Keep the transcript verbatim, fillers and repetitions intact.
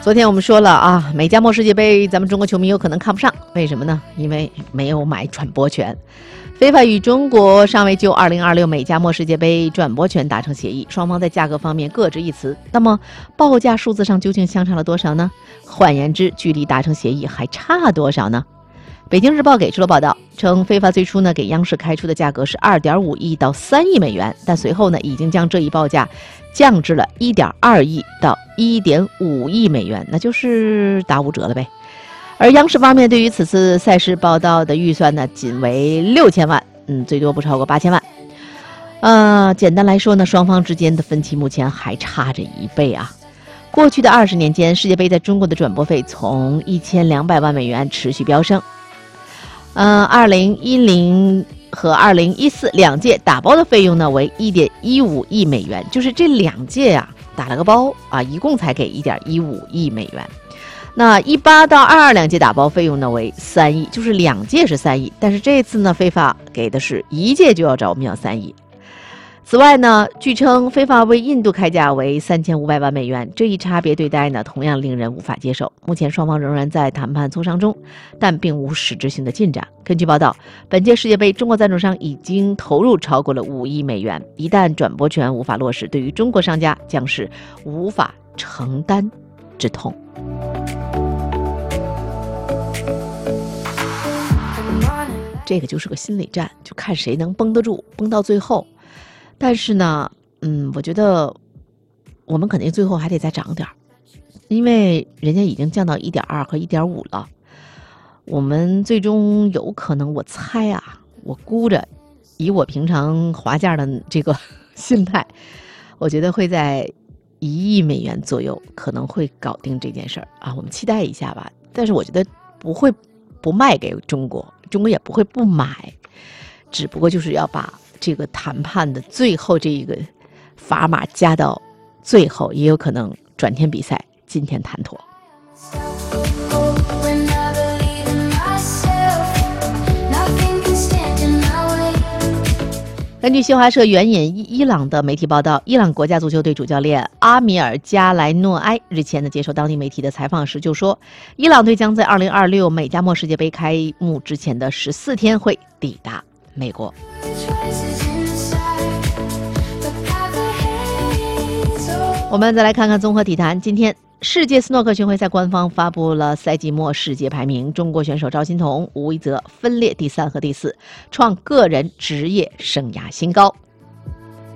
昨天我们说了啊，美加墨世界杯咱们中国球迷有可能看不上，为什么呢？因为没有买转播权。非法与中国尚未就二零二六美加墨世界杯转播权达成协议，双方在价格方面各执一词。那么报价数字上究竟相差了多少呢？换言之，距离达成协议还差多少呢？北京日报给出了报道，称非法最初呢给央视开出的价格是 二点五亿到三亿美元，但随后呢已经将这一报价降至了 一点二亿到 一点五亿美元，那就是打五折了呗。而央视方面对于此次赛事报道的预算呢，仅为六千万，嗯，最多不超过八千万。呃，简单来说呢，双方之间的分歧目前还差着一倍啊。过去的二十年间，世界杯在中国的转播费从一千两百万美元持续飙升。呃，二零一零和二零一四两届打包的费用呢为 一点一五亿美元，就是这两届啊打了个包啊，一共才给 一点一五亿美元。那一八到二二两届打包费用呢为三亿，就是两届是三亿，但是这次呢非法给的是一届就要找我们要三亿。此外呢，据称非法为印度开价为三千五百万美元，这一差别对待呢同样令人无法接受。目前双方仍然在谈判磋商中，但并无实质性的进展。根据报道，本届世界杯中国赞助商已经投入超过了五亿美元，一旦转播权无法落实，对于中国商家将是无法承担之痛。这个就是个心理战，就看谁能绷得住，绷到最后。但是呢，嗯，我觉得我们肯定最后还得再涨点儿，因为人家已经降到 一点二 和 一点五 了。我们最终有可能，我猜啊，我估着，以我平常划价的这个心态，我觉得会在一亿美元左右可能会搞定这件事儿啊。我们期待一下吧。但是我觉得不会不卖给中国，中国也不会不买，只不过就是要把这个谈判的最后这一个砝码加到最后，也有可能转天比赛，今天谈妥。根据新华社援引伊朗的媒体报道，伊朗国家足球队主教练阿米尔加莱诺埃日前呢接受当地媒体的采访时就说，伊朗队将在二零二六美加墨世界杯开幕之前的十四天会抵达美国。我们再来看看综合体坛。今天世界斯诺克巡回赛官方发布了赛季末世界排名，中国选手赵欣彤、吴一泽分列第三和第四，创个人职业生涯新高。